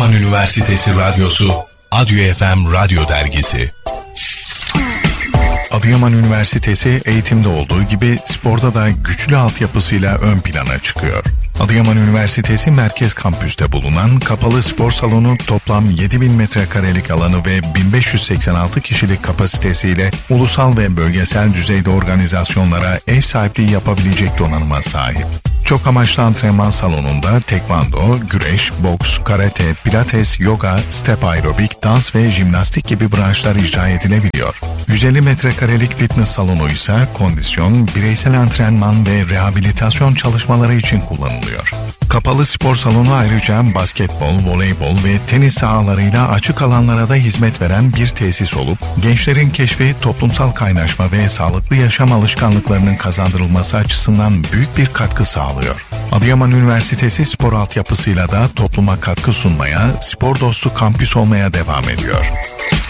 Adıyaman Üniversitesi Radyosu, Adyo FM Radyo Dergisi. Adıyaman Üniversitesi eğitimde olduğu gibi sporda da güçlü altyapısıyla ön plana çıkıyor. Adıyaman Üniversitesi Merkez Kampüs'te bulunan kapalı spor salonu toplam 7000 metrekarelik alanı ve 1586 kişilik kapasitesiyle ulusal ve bölgesel düzeyde organizasyonlara ev sahipliği yapabilecek donanıma sahip. Çok amaçlı antrenman salonunda tekvando, güreş, boks, karate, pilates, yoga, step aerobik, dans ve jimnastik gibi branşlar icra edilebiliyor. 150 metrekarelik fitness salonu ise kondisyon, bireysel antrenman ve rehabilitasyon çalışmaları için kullanılıyor. Kapalı spor salonu ayrıca basketbol, voleybol ve tenis sahalarıyla açık alanlara da hizmet veren bir tesis olup, gençlerin keşfi, toplumsal kaynaşma ve sağlıklı yaşam alışkanlıklarının kazandırılması açısından büyük bir katkı sağlıyor. Adıyaman Üniversitesi spor altyapısıyla da topluma katkı sunmaya, spor dostu kampüs olmaya devam ediyor.